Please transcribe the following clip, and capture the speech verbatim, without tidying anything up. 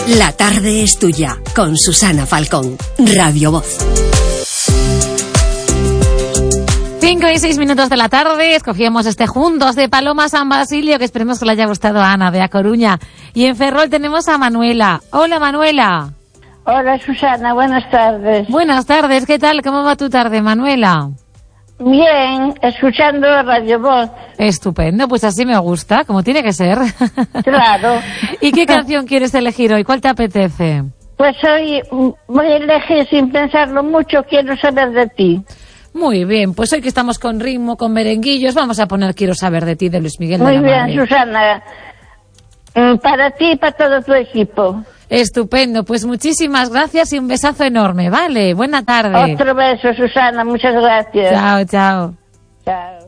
La tarde es tuya, con Susana Falcón, Radio Voz. Cinco y seis minutos de la tarde, escogíamos este Juntos de Paloma San Basilio, que esperemos que le haya gustado a Ana de A Coruña. Y en Ferrol tenemos a Manuela. Hola, Manuela. Hola, Susana, buenas tardes. Buenas tardes, ¿qué tal? ¿Cómo va tu tarde, Manuela? Bien, escuchando Radio Voz. Estupendo, pues así me gusta, como tiene que ser. Claro. ¿Y qué canción quieres elegir hoy? ¿Cuál te apetece? Pues hoy voy a elegir sin pensarlo mucho, Quiero saber de ti. Muy bien, pues hoy que estamos con ritmo, con merenguillos, vamos a poner Quiero saber de ti de Luis Miguel de la Muy bien, Madre. Susana. Para ti y para todo tu equipo. Estupendo, pues muchísimas gracias y un besazo enorme, ¿vale? Buena tarde. Otro beso, Susana, muchas gracias. Chao, chao. Chao.